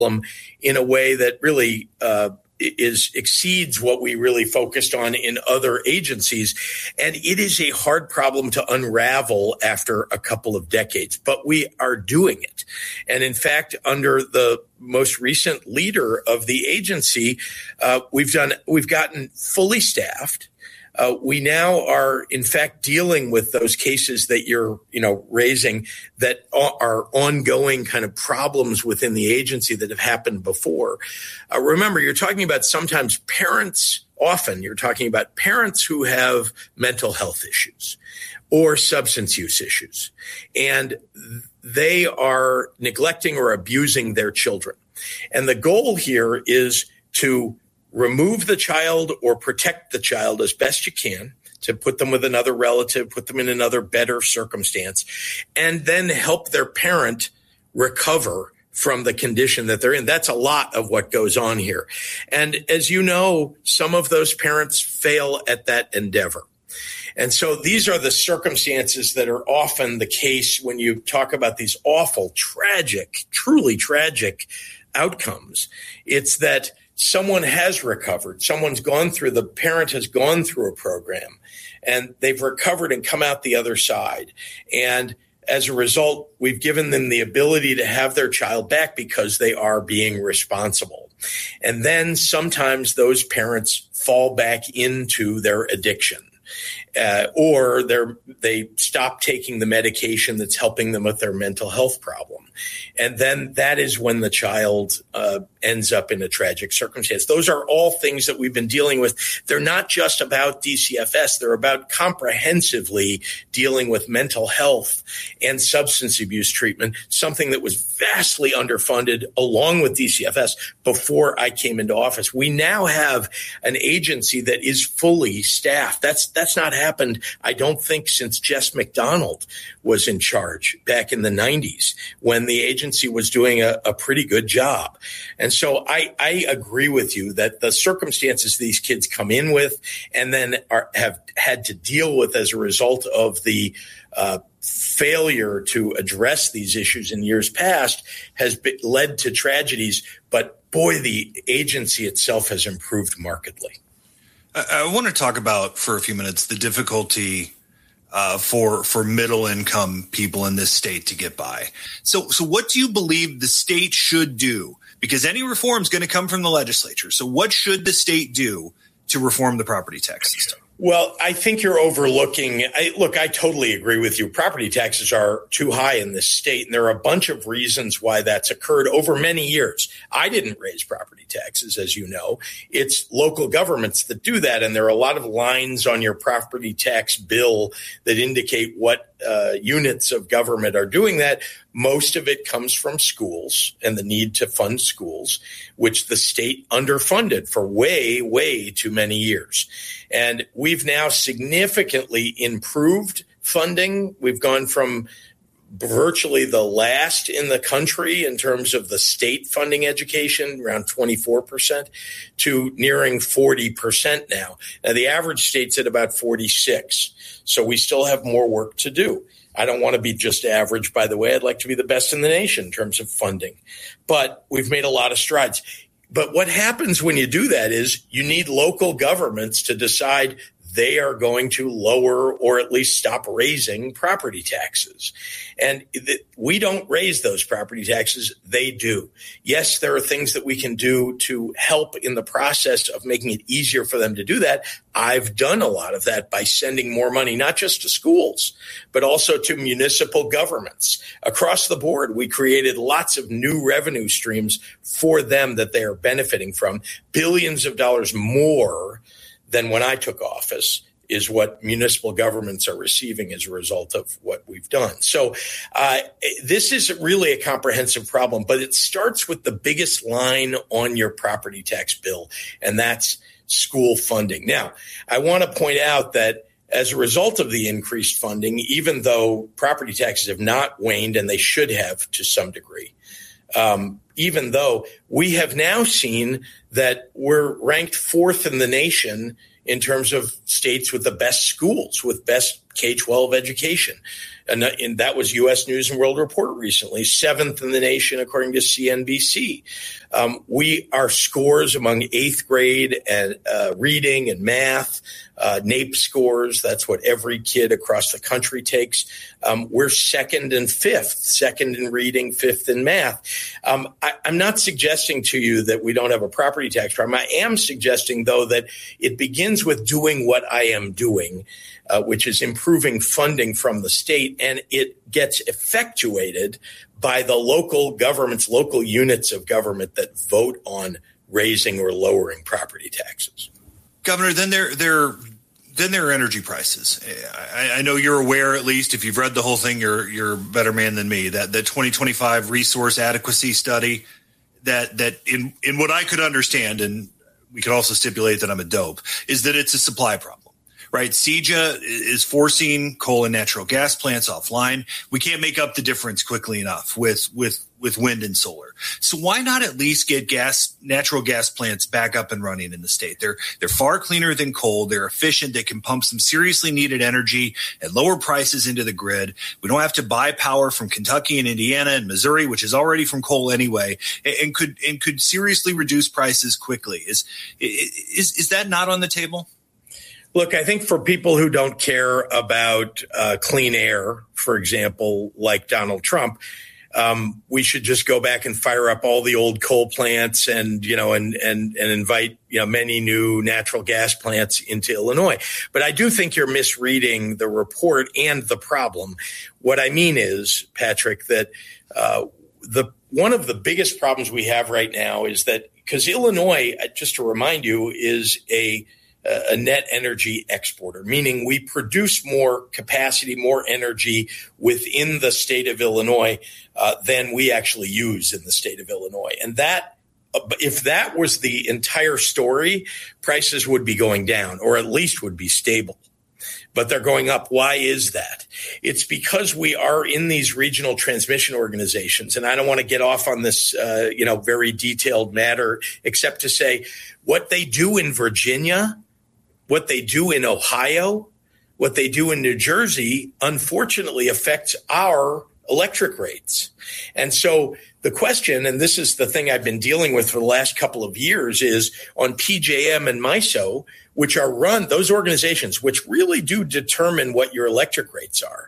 in a way that really exceeds what we really focused on in other agencies. And it is a hard problem to unravel after a couple of decades, but we are doing it. And in fact, under the most recent leader of the agency, we've gotten fully staffed. We now are, in fact, dealing with those cases that you're, raising that are ongoing kind of problems within the agency that have happened before. Remember, you're talking about often you're talking about parents who have mental health issues or substance use issues, and they are neglecting or abusing their children. And the goal here is to remove the child or protect the child as best you can, to put them with another relative, put them in another better circumstance, and then help their parent recover from the condition that they're in. That's a lot of what goes on here. And as you know, some of those parents fail at that endeavor. And so these are the circumstances that are often the case when you talk about these awful, tragic, truly tragic outcomes. It's that someone has recovered. The parent has gone through a program and they've recovered and come out the other side. And as a result, we've given them the ability to have their child back because they are being responsible. And then sometimes those parents fall back into their addiction. Or they stop taking the medication that's helping them with their mental health problem. And then that is when the child ends up in a tragic circumstance. Those are all things that we've been dealing with. They're not just about DCFS. They're about comprehensively dealing with mental health and substance abuse treatment, something that was vastly underfunded along with DCFS before I came into office. We now have an agency that is fully staffed. That's not happened, I don't think, since Jess McDonald was in charge back in the 90s when the agency was doing a pretty good job. And so I agree with you that the circumstances these kids come in with and then have had to deal with as a result of the failure to address these issues in years past has led to tragedies. But boy, the agency itself has improved markedly. I want to talk about for a few minutes the difficulty for middle income people in this state to get by. So what do you believe the state should do? Because any reform is going to come from the legislature. So what should the state do to reform the property tax system? Well, I think you're overlooking. I totally agree with you. Property taxes are too high in this state, and there are a bunch of reasons why that's occurred over many years. I didn't raise property taxes, as you know. It's local governments that do that, and there are a lot of lines on your property tax bill that indicate what units of government are doing that. Most of it comes from schools and the need to fund schools, which the state underfunded for way, way too many years. And we've now significantly improved funding. We've gone from virtually the last in the country in terms of the state funding education, around 24%, to nearing 40% now. Now, the average state's at about 46%. So we still have more work to do. I don't want to be just average, by the way. I'd like to be the best in the nation in terms of funding. But we've made a lot of strides. But what happens when you do that is you need local governments to decide they are going to lower or at least stop raising property taxes. And we don't raise those property taxes. They do. Yes, there are things that we can do to help in the process of making it easier for them to do that. I've done a lot of that by sending more money, not just to schools, but also to municipal governments. Across the board, we created lots of new revenue streams for them that they are benefiting from. Billions of dollars more than when I took office is what municipal governments are receiving as a result of what we've done. So this is really a comprehensive problem, but it starts with the biggest line on your property tax bill, and that's school funding. Now, I want to point out that as a result of the increased funding, even though property taxes have not waned, and they should have to some degree, even though we have now seen that we're ranked fourth in the nation in terms of states with the best schools, with best K-12 education. And that was U.S. News and World Report recently, 7th in the nation, according to CNBC. Our scores among 8th grade and reading and math, NAEP scores, that's what every kid across the country takes. We're 2nd and 5th, 2nd in reading, 5th in math. I'm not suggesting to you that we don't have a property tax problem. I am suggesting, though, that it begins with doing what I am doing, which is improving funding from the state, and it gets effectuated by the local governments, local units of government that vote on raising or lowering property taxes. Governor, then there are energy prices. I know you're aware, at least if you've read the whole thing, you're a better man than me, that the 2025 resource adequacy study that in what I could understand, and we could also stipulate that I'm a dope, is that it's a supply problem. Right, CEJA is forcing coal and natural gas plants offline. We can't make up the difference quickly enough with wind and solar. So why not at least get natural gas plants back up and running in the state? They're far cleaner than coal. They're efficient. They can pump some seriously needed energy at lower prices into the grid. We don't have to buy power from Kentucky and Indiana and Missouri, which is already from coal anyway, and could seriously reduce prices quickly. Is that not on the table? Look, I think for people who don't care about clean air, for example, like Donald Trump, we should just go back and fire up all the old coal plants and invite many new natural gas plants into Illinois. But I do think you're misreading the report and the problem. What I mean is, Patrick, that one of the biggest problems we have right now is that because Illinois, just to remind you, is a net energy exporter, meaning we produce more capacity, more energy within the state of Illinois than we actually use in the state of Illinois. And that, if that was the entire story, prices would be going down, or at least would be stable. But they're going up. Why is that? It's because we are in these regional transmission organizations. And I don't want to get off on this, very detailed matter, except to say what they do in Virginia, what they do in Ohio, what they do in New Jersey, unfortunately affects our electric rates. And so the question, and this is the thing I've been dealing with for the last couple of years, is on PJM and MISO, which are run, those organizations, which really do determine what your electric rates are.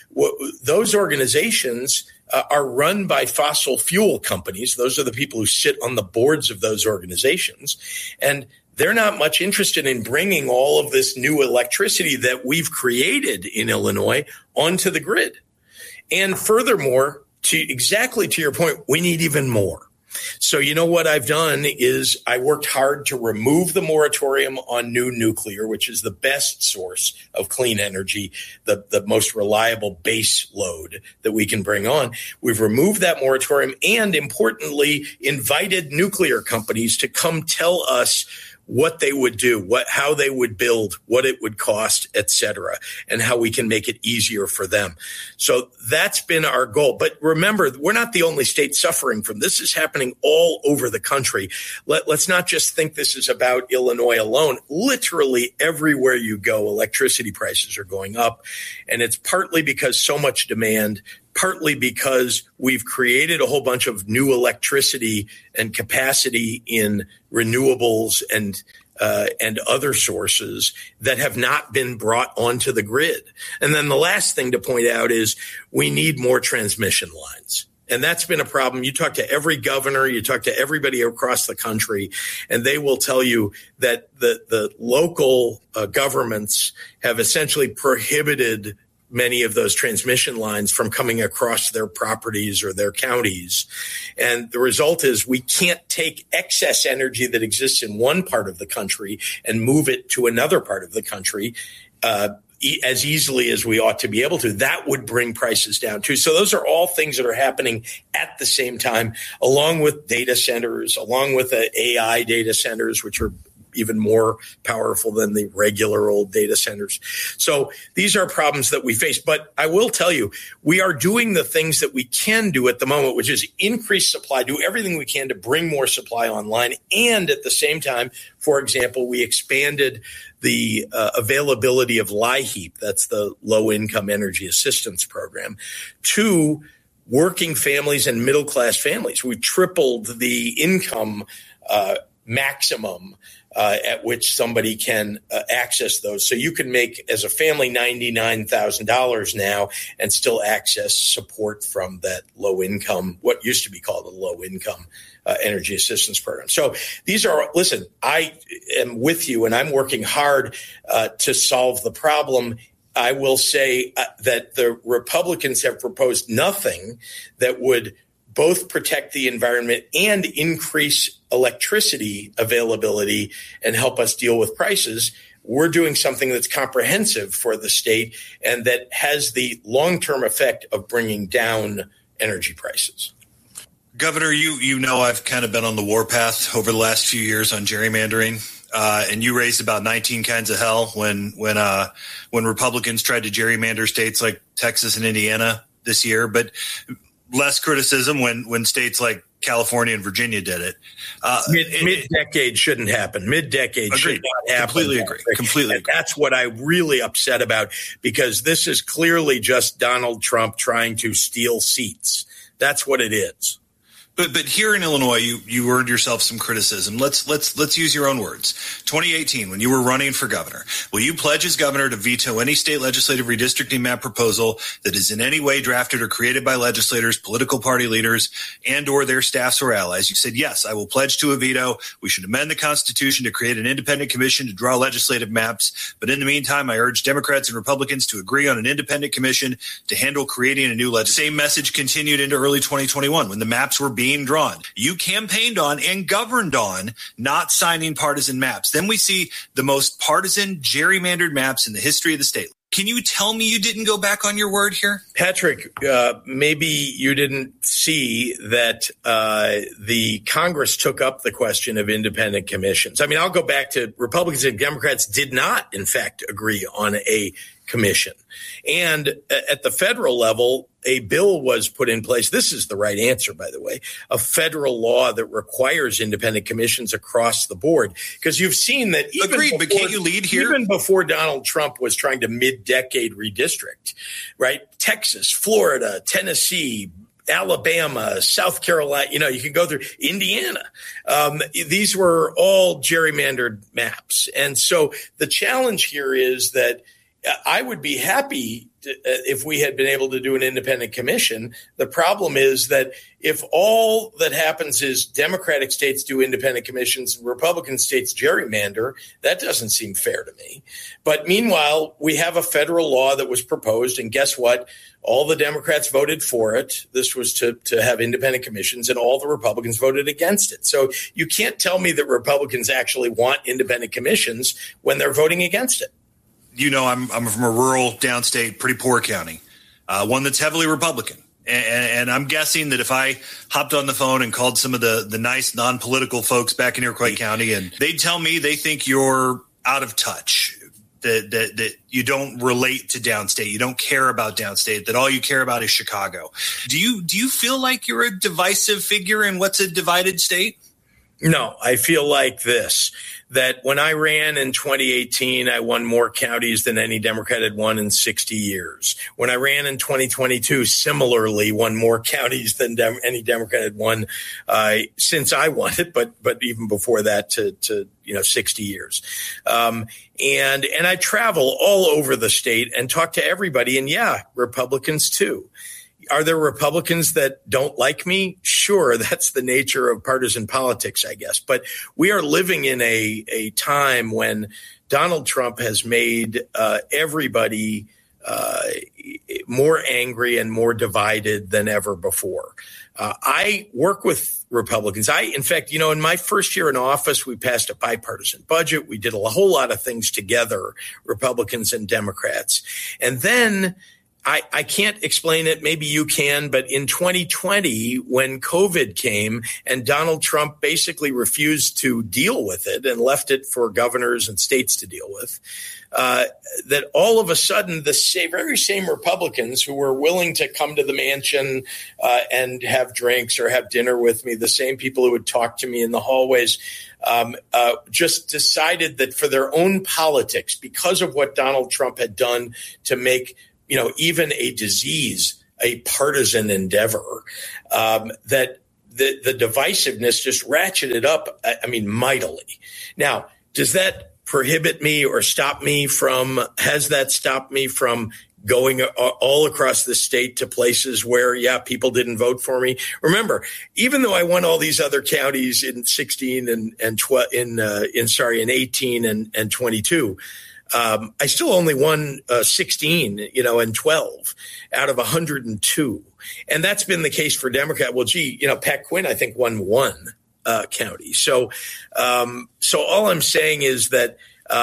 Those organizations are run by fossil fuel companies. Those are the people who sit on the boards of those organizations. And they're not much interested in bringing all of this new electricity that we've created in Illinois onto the grid. And furthermore, exactly to your point, we need even more. So what I've done is I worked hard to remove the moratorium on new nuclear, which is the best source of clean energy, the most reliable base load that we can bring on. We've removed that moratorium and, importantly, invited nuclear companies to come tell us what they would do, how they would build, what it would cost, et cetera, and how we can make it easier for them. So that's been our goal. But remember, we're not the only state suffering from this. This is happening all over the country. Let's not just think this is about Illinois alone. Literally everywhere you go, electricity prices are going up. And it's partly because so much demand, partly because we've created a whole bunch of new electricity and capacity in renewables and other sources that have not been brought onto the grid. And then the last thing to point out is we need more transmission lines. And that's been a problem. You talk to every governor, you talk to everybody across the country, and they will tell you that the local governments have essentially prohibited many of those transmission lines from coming across their properties or their counties. And the result is we can't take excess energy that exists in one part of the country and move it to another part of the country as easily as we ought to be able to. That would bring prices down too. So those are all things that are happening at the same time, along with data centers, along with the AI data centers, which are even more powerful than the regular old data centers. So these are problems that we face. But I will tell you, we are doing the things that we can do at the moment, which is increase supply, do everything we can to bring more supply online. And at the same time, for example, we expanded the availability of LIHEAP, that's the Low Income Energy Assistance Program, to working families and middle-class families. We tripled the income maximum at which somebody can access those. So you can make, as a family, $99,000 now and still access support from that low income, what used to be called a low income energy assistance program. So these are, listen, I am with you and I'm working hard to solve the problem. I will say that the Republicans have proposed nothing that would both protect the environment and increase electricity availability and help us deal with prices. We're doing something that's comprehensive for the state and that has the long-term effect of bringing down energy prices. Governor, you know I've kind of been on the warpath over the last few years on gerrymandering. And you raised about 19 kinds of hell when Republicans tried to gerrymander states like Texas and Indiana this year, but less criticism when states like California and Virginia did it. Mid-decade shouldn't happen. Mid-decade should not happen. Completely agree. And that's what I'm really upset about, because this is clearly just Donald Trump trying to steal seats. That's what it is. But here in Illinois, you earned yourself some criticism. Let's use your own words. 2018, when you were running for governor, will you pledge as governor to veto any state legislative redistricting map proposal that is in any way drafted or created by legislators, political party leaders, and or their staffs or allies? You said, yes, I will pledge to a veto. We should amend the Constitution to create an independent commission to draw legislative maps. But in the meantime, I urge Democrats and Republicans to agree on an independent commission to handle creating a new legislation. Same message continued into early 2021 when the maps were being drawn. You campaigned on and governed on not signing partisan maps. Then we see the most partisan gerrymandered maps in the history of the state. Can you tell me you didn't go back on your word here? Patrick, maybe you didn't see that the Congress took up the question of independent commissions. I mean, I'll go back to Republicans and Democrats did not, in fact, agree on a commission. And at the federal level, a bill was put in place. This is the right answer, by the way, a federal law that requires independent commissions across the board. Because you've seen that but can't you lead here? Even before Donald Trump was trying to mid-decade redistrict, right? Texas, Florida, Tennessee, Alabama, South Carolina, you can go through Indiana. These were all gerrymandered maps. And so the challenge here is that I would be happy if we had been able to do an independent commission. The problem is that if all that happens is Democratic states do independent commissions, Republican states gerrymander, that doesn't seem fair to me. But meanwhile, we have a federal law that was proposed, and guess what? All the Democrats voted for it. This was to have independent commissions, and all the Republicans voted against it. So you can't tell me that Republicans actually want independent commissions when they're voting against it. You know, I'm from a rural downstate, pretty poor county, one that's heavily Republican. And I'm guessing that if I hopped on the phone and called some of the nice non-political folks back in Iroquois County, and they'd tell me they think you're out of touch, that you don't relate to downstate, you don't care about downstate, that all you care about is Chicago. Do you feel like you're a divisive figure in what's a divided state? No, I feel like this, that when I ran in 2018, I won more counties than any Democrat had won in 60 years. When I ran in 2022, similarly won more counties than any Democrat had won since I won it, but even before that to 60 years. And I travel all over the state and talk to everybody, and yeah, Republicans too. Are there Republicans that don't like me? Sure, that's the nature of partisan politics, I guess. But we are living in a time when Donald Trump has made everybody more angry and more divided than ever before. I work with Republicans. In fact, in my first year in office, we passed a bipartisan budget. We did a whole lot of things together, Republicans and Democrats. And then I can't explain it. Maybe you can. But in 2020, when COVID came and Donald Trump basically refused to deal with it and left it for governors and states to deal with, that all of a sudden the very same Republicans who were willing to come to the mansion and have drinks or have dinner with me, the same people who would talk to me in the hallways, just decided that for their own politics, because of what Donald Trump had done to make even a disease a partisan endeavor, that the divisiveness just ratcheted up, mightily. Now, does that prohibit me or has that stopped me from going all across the state to places where, people didn't vote for me? Remember, even though I won all these other counties in 16 in 18 and 22, I still only won 16, and 12 out of 102. And that's been the case for Democrat. Well, Pat Quinn, I think, won one county. So all I'm saying is that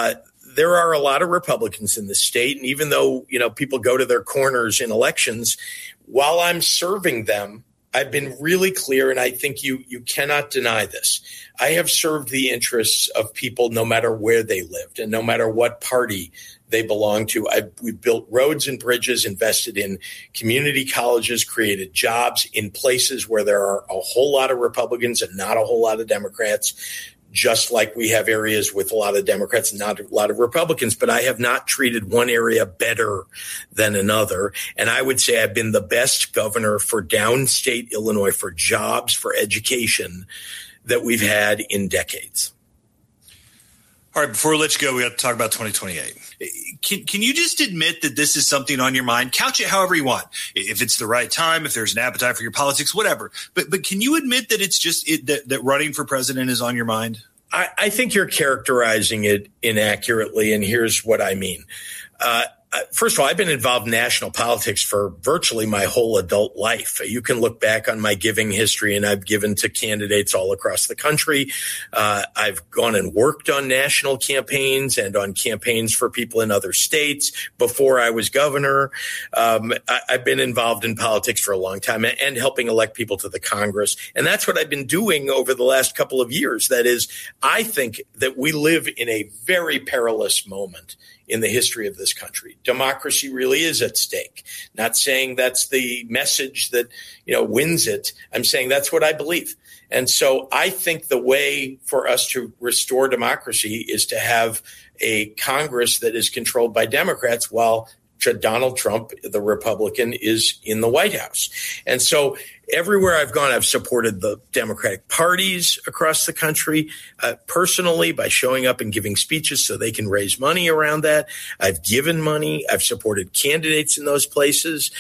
there are a lot of Republicans in the state. And even though, people go to their corners in elections, while I'm serving them, I've been really clear, and I think you cannot deny this. I have served the interests of people no matter where they lived and no matter what party they belong to. We've built roads and bridges, invested in community colleges, created jobs in places where there are a whole lot of Republicans and not a whole lot of Democrats, just like we have areas with a lot of Democrats and not a lot of Republicans. But I have not treated one area better than another. And I would say I've been the best governor for downstate Illinois, for jobs, for education, that we've had in decades. All right, before we let you go, we have to talk about 2028. Can you just admit that this is something on your mind? Couch it however you want. If it's the right time, if there's an appetite for your politics, whatever. But can you admit that it's just that running for president is on your mind? I think you're characterizing it inaccurately, and here's what I mean. First of all, I've been involved in national politics for virtually my whole adult life. You can look back on my giving history, and I've given to candidates all across the country. I've gone and worked on national campaigns and on campaigns for people in other states before I was governor. I've been involved in politics for a long time and helping elect people to the Congress. And that's what I've been doing over the last couple of years. That is, I think that we live in a very perilous moment in the history of this country. Democracy really is at stake. Not saying that's the message that, wins it. I'm saying that's what I believe. And so I think the way for us to restore democracy is to have a Congress that is controlled by Democrats while Donald Trump, the Republican, is in the White House. And so everywhere I've gone, I've supported the Democratic parties across the country personally by showing up and giving speeches so they can raise money around that. I've given money. I've supported candidates in those places.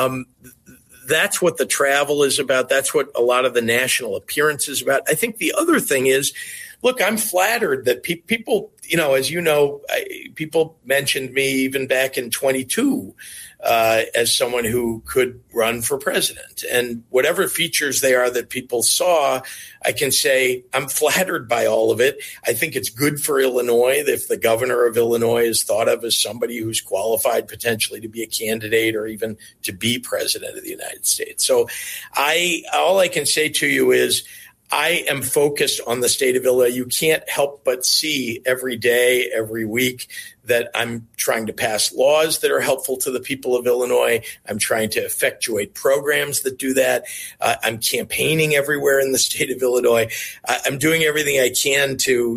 That's what the travel is about. That's what a lot of the national appearance is about. I think the other thing is, look, I'm flattered that people, as you know, people mentioned me even back in 22 as someone who could run for president. And whatever features they are that people saw, I can say I'm flattered by all of it. I think it's good for Illinois if the governor of Illinois is thought of as somebody who's qualified potentially to be a candidate or even to be president of the United States. So all I can say to you is, I am focused on the state of Illinois. You can't help but see every day, every week, that I'm trying to pass laws that are helpful to the people of Illinois. I'm trying to effectuate programs that do that. I'm campaigning everywhere in the state of Illinois. I'm doing everything I can to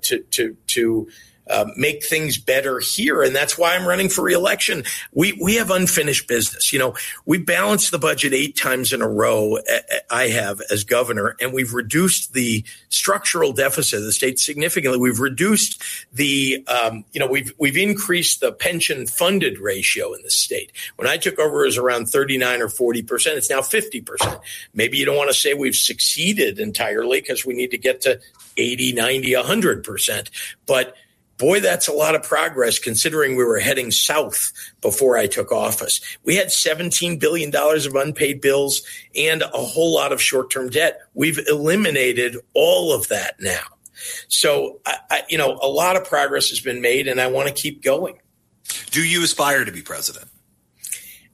make things better here. And that's why I'm running for reelection. We have unfinished business. We balanced the budget 8 times in a row. I have as governor, and we've reduced the structural deficit of the state significantly. We've reduced the, we've increased the pension funded ratio in the state. When I took over, it was around 39 or 40%. It's now 50%. Maybe you don't want to say we've succeeded entirely because we need to get to 80, 90, 100%. But boy, that's a lot of progress considering we were heading south before I took office. We had $17 billion of unpaid bills and a whole lot of short-term debt. We've eliminated all of that now. So, a lot of progress has been made, and I want to keep going. Do you aspire to be president?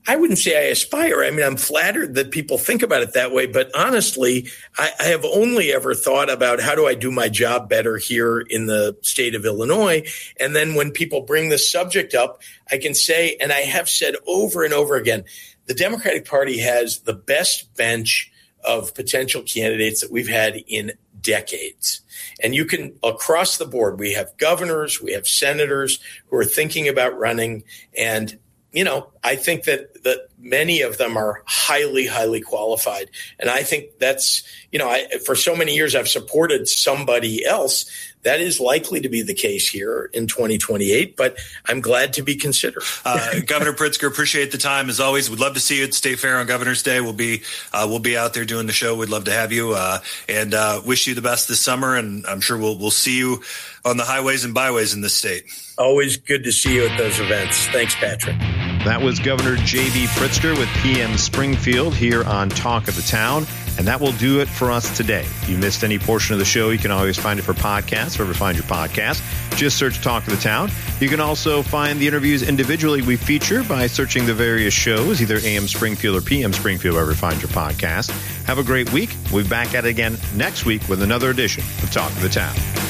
I wouldn't say I aspire. I mean, I'm flattered that people think about it that way. But honestly, I have only ever thought about how do I do my job better here in the state of Illinois. And then when people bring this subject up, I can say, and I have said over and over again, the Democratic Party has the best bench of potential candidates that we've had in decades. And you can, across the board, we have governors, we have senators who are thinking about running. And, you know, I think that many of them are highly, highly qualified. And I think that's, you know, for so many years, I've supported somebody else. That is likely to be the case here in 2028, but I'm glad to be considered. Governor Pritzker, appreciate the time as always. We'd love to see you at State Fair on Governor's Day. We'll be out there doing the show. We'd love to have you and wish you the best this summer. And I'm sure we'll see you on the highways and byways in this state. Always good to see you at those events. Thanks, Patrick. That was Governor J.B. Pritzker with PM Springfield here on Talk of the Town. And that will do it for us today. If you missed any portion of the show, you can always find it for podcasts, wherever you find your podcast. Just search Talk of the Town. You can also find the interviews individually we feature by searching the various shows, either AM Springfield or PM Springfield, wherever you find your podcast. Have a great week. We'll be back at it again next week with another edition of Talk of the Town.